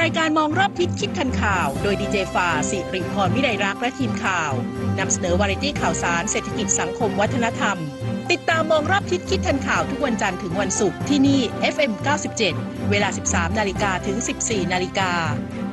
รายการมองรอบทิศคิดทันข่าวโดยดีเจฝ่าสิริพรวิไลรักษ์และทีมข่าวนำเสนอวาไรตี้ข่าวสารเศรษฐกิจสังคมวัฒนธรรมติดตามมองรอบทิศคิดทันข่าวทุกวันจันทร์ถึงวันศุกร์ที่นี่ FM 97 เวลา 13 นาฬิกาถึง 14 นาฬิกา